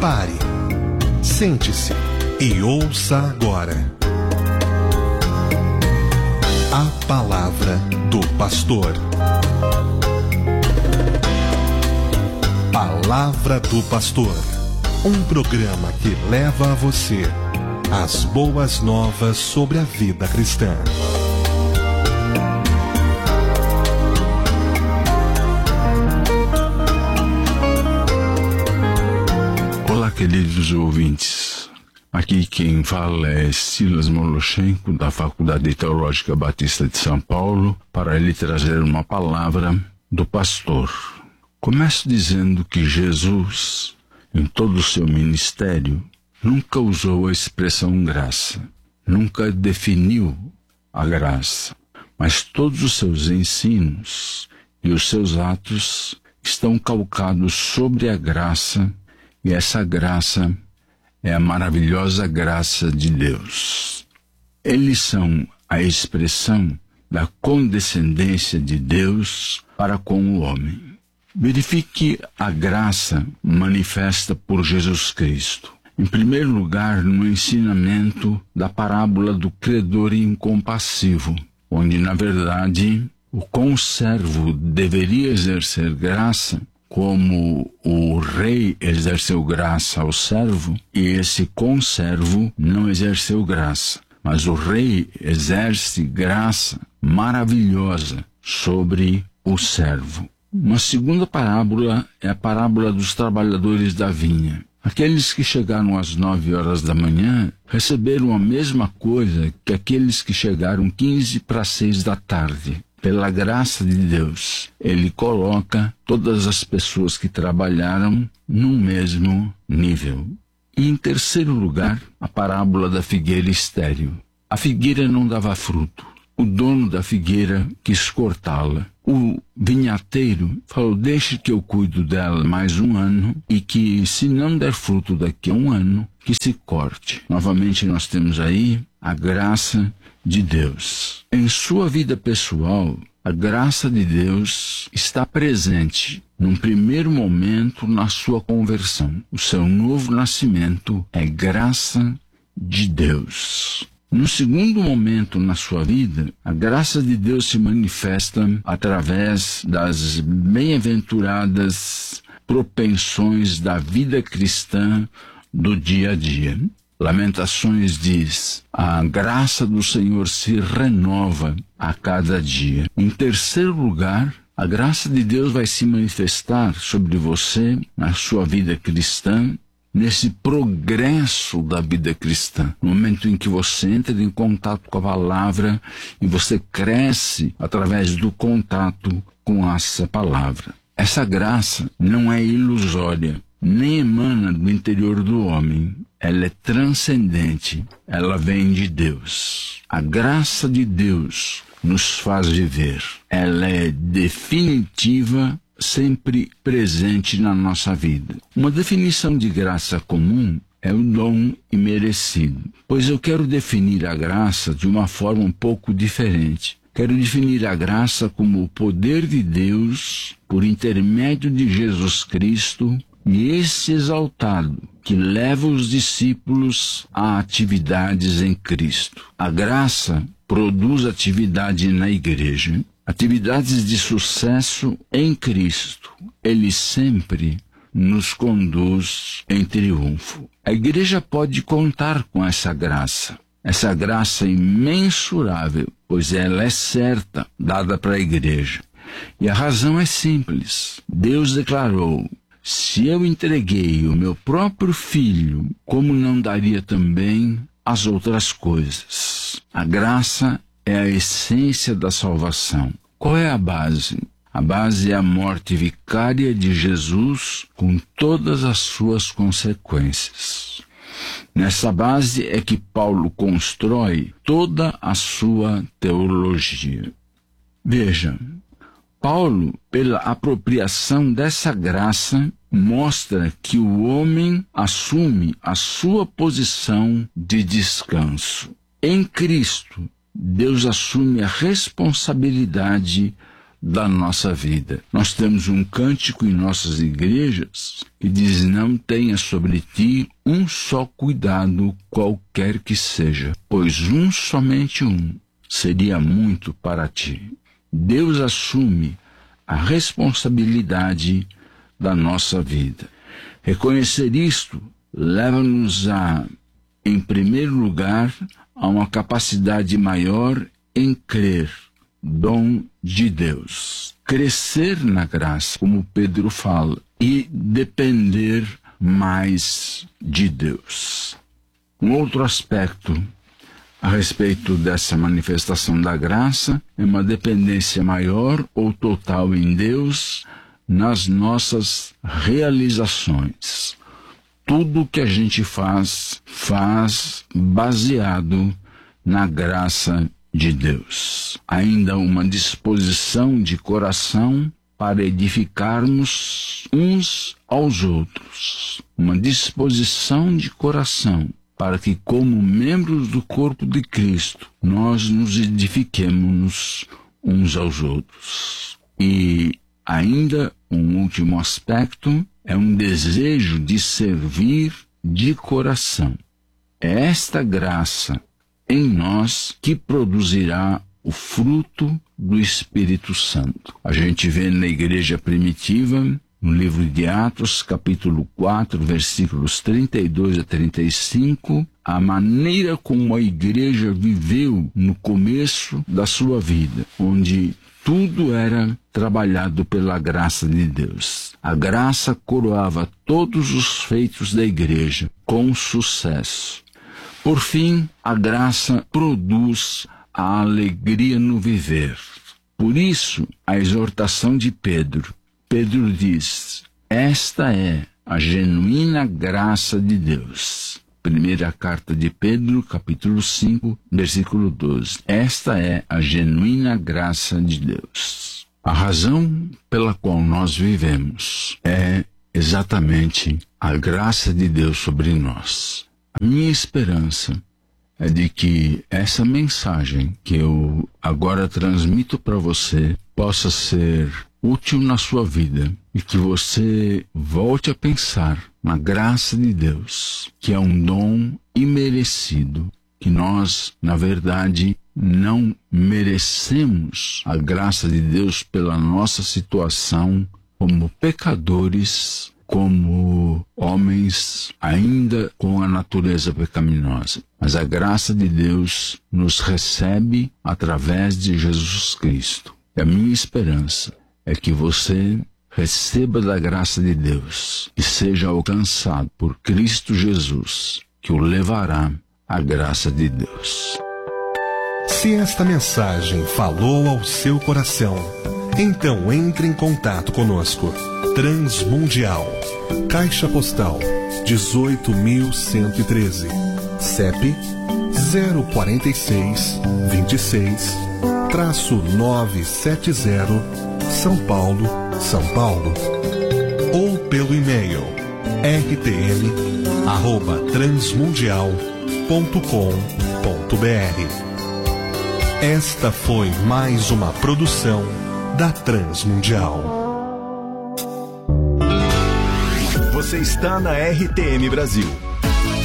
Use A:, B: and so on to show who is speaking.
A: Pare, sente-se e ouça agora a palavra do pastor. Palavra do Pastor, um programa que leva a você as boas novas sobre a vida cristã.
B: Olá, queridos ouvintes. Aqui quem fala é Silas Moloshenko, da Faculdade Teológica Batista de São Paulo, para lhe trazer uma palavra do pastor. Começo dizendo que Jesus, em todo o seu ministério, nunca usou a expressão graça, nunca definiu a graça, mas todos os seus ensinos e os seus atos estão calcados sobre a graça, e essa graça é a maravilhosa graça de Deus. Eles são a expressão da condescendência de Deus para com o homem. Verifique a graça manifesta por Jesus Cristo. Em primeiro lugar, no ensinamento da parábola do credor incompassivo, onde, na verdade, o conservo deveria exercer graça, como o rei exerceu graça ao servo, e esse conservo não exerceu graça. Mas o rei exerce graça maravilhosa sobre o servo. Uma segunda parábola é a parábola dos trabalhadores da vinha. Aqueles que chegaram às 9 horas da manhã receberam a mesma coisa que aqueles que chegaram 15 para 6 da tarde. Pela graça de Deus, Ele coloca todas as pessoas que trabalharam no mesmo nível. E em terceiro lugar, a parábola da figueira estéril. A figueira não dava fruto. O dono da figueira quis cortá-la. O vinhateiro falou: deixe que eu cuido dela mais um ano, e que se não der fruto daqui a um ano, que se corte. Novamente nós temos aí a graça de Deus. Em sua vida pessoal, a graça de Deus está presente num primeiro momento na sua conversão. O seu novo nascimento é graça de Deus. No segundo momento na sua vida, a graça de Deus se manifesta através das bem-aventuradas propensões da vida cristã do dia a dia. Lamentações diz: a graça do Senhor se renova a cada dia. Em terceiro lugar, a graça de Deus vai se manifestar sobre você, na sua vida cristã, nesse progresso da vida cristã. No momento em que você entra em contato com a palavra e você cresce através do contato com essa palavra. Essa graça não é ilusória, nem emana do interior do homem. Ela é transcendente, ela vem de Deus. A graça de Deus nos faz viver. Ela é definitiva, sempre presente na nossa vida. Uma definição de graça comum é o dom imerecido. Pois eu quero definir a graça de uma forma um pouco diferente. Quero definir a graça como o poder de Deus por intermédio de Jesus Cristo, e esse exaltado que leva os discípulos a atividades em Cristo. A graça produz atividade na igreja, atividades de sucesso em Cristo. Ele sempre nos conduz em triunfo. A igreja pode contar com essa graça imensurável, pois ela é certa, dada para a igreja. E a razão é simples. Deus declarou: se eu entreguei o meu próprio filho, como não daria também as outras coisas? A graça é a essência da salvação. Qual é a base? A base é a morte vicária de Jesus, com todas as suas consequências. Nessa base é que Paulo constrói toda a sua teologia. Veja, Paulo, pela apropriação dessa graça, mostra que o homem assume a sua posição de descanso. Em Cristo, Deus assume a responsabilidade da nossa vida. Nós temos um cântico em nossas igrejas que diz: não tenha sobre ti um só cuidado, qualquer que seja, pois somente um, seria muito para ti. Deus assume a responsabilidade da nossa vida. Reconhecer isto leva-nos em primeiro lugar, a uma capacidade maior em crer, dom de Deus. Crescer na graça, como Pedro fala, e depender mais de Deus. Um outro aspecto a respeito dessa manifestação da graça é uma dependência maior ou total em Deus nas nossas realizações. Tudo que a gente faz baseado na graça de Deus. Ainda uma disposição de coração para edificarmos uns aos outros. Uma disposição de coração para que, como membros do corpo de Cristo, nós nos edifiquemos uns aos outros. E ainda um último aspecto é um desejo de servir de coração. É esta graça em nós que produzirá o fruto do Espírito Santo. A gente vê na igreja primitiva, no livro de Atos, capítulo 4, versículos 32 a 35, a maneira como a igreja viveu no começo da sua vida, onde tudo era trabalhado pela graça de Deus. A graça coroava todos os feitos da igreja com sucesso. Por fim, a graça produz a alegria no viver. Por isso, a exortação de Pedro. Pedro diz: esta é a genuína graça de Deus. Primeira carta de Pedro, capítulo 5, versículo 12. Esta é a genuína graça de Deus. A razão pela qual nós vivemos é exatamente a graça de Deus sobre nós. A minha esperança é de que essa mensagem que eu agora transmito para você possa ser útil na sua vida e que você volte a pensar na graça de Deus, que é um dom imerecido, que nós, na verdade, não merecemos a graça de Deus pela nossa situação como pecadores, como homens ainda com a natureza pecaminosa. Mas a graça de Deus nos recebe através de Jesus Cristo. E a minha esperança é que você receba da graça de Deus e seja alcançado por Cristo Jesus, que o levará à graça de Deus.
A: Se esta mensagem falou ao seu coração, então entre em contato conosco. Transmundial, Caixa Postal 18.113, CEP 046 26-970, São Paulo, São Paulo. Ou pelo e-mail rtm@transmundial.com.br. Esta foi mais uma produção da Transmundial.
C: Você está na RTM Brasil.